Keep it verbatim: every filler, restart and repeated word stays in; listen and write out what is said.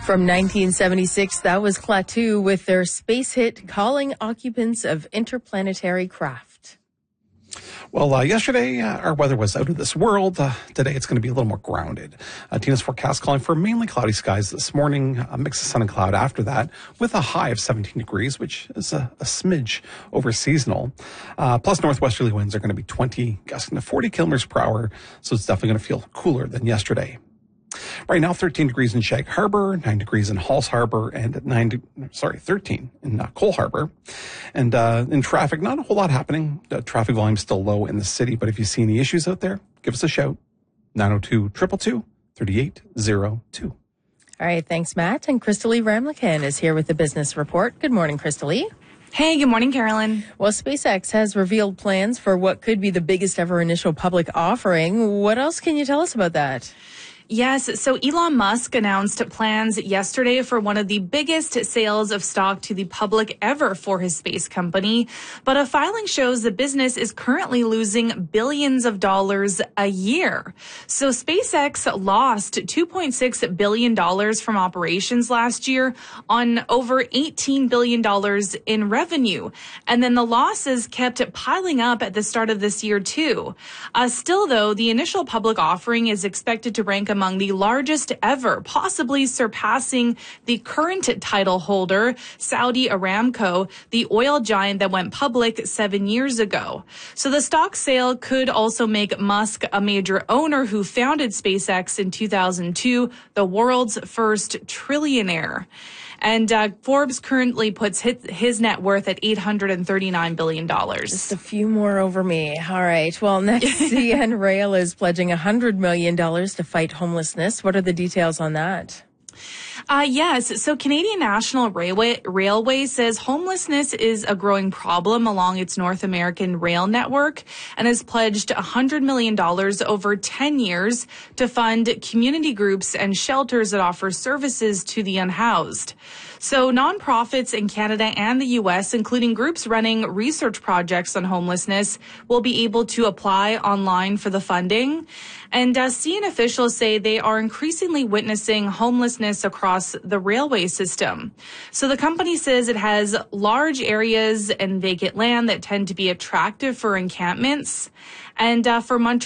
From nineteen seventy-six, that was Klaatu with their space hit calling occupants of interplanetary craft. Well, uh, yesterday, uh, our weather was out of this world. Uh, today, it's going to be a little more grounded. Uh, Tina's forecast calling for mainly cloudy skies this morning, a mix of sun and cloud after that, with a high of seventeen degrees, which is a, a smidge over seasonal. Uh, plus, northwesterly winds are going to be twenty, gusting to forty kilometers per hour, so it's definitely going to feel cooler than yesterday. Right now, thirteen degrees in Shag Harbor, nine degrees in Halls Harbor, and nine, de- sorry, thirteen in uh, Cole Harbor. And uh, in traffic, not a whole lot happening. The traffic volume is still low in the city, but if you see any issues out there, give us a shout. nine oh two, two two two, three eight oh two. All right, thanks, Matt. And Crystalie Ramlakan is here with the business report. Good morning, Crystalie. Hey, good morning, Carolyn. Well, SpaceX has revealed plans for what could be the biggest ever initial public offering. What else can you tell us about that? Yes, so Elon Musk announced plans yesterday for one of the biggest sales of stock to the public ever for his space company. But a filing shows the business is currently losing billions of dollars a year. So SpaceX lost two point six billion dollars from operations last year on over eighteen billion dollars in revenue. And then the losses kept piling up at the start of this year, too. Uh, still, though, the initial public offering is expected to rank among the largest ever, possibly surpassing the current title holder, Saudi Aramco, the oil giant that went public seven years ago. So the stock sale could also make Musk a major owner who founded SpaceX in two thousand two, the world's first trillionaire. And uh, Forbes currently puts his, his net worth at eight hundred thirty-nine billion dollars. Just a few more over me. All right. Well, next, C N Rail is pledging one hundred million dollars to fight homelessness. What are the details on that? Uh, yes. So Canadian National Railway, Railway says homelessness is a growing problem along its North American rail network and has pledged one hundred million dollars over ten years to fund community groups and shelters that offer services to the unhoused. So nonprofits in Canada and the U S, including groups running research projects on homelessness, will be able to apply online for the funding. And uh, C N officials say they are increasingly witnessing homelessness across the railway system. So the company says it has large areas and vacant land that tend to be attractive for encampments. And uh, for Montreal,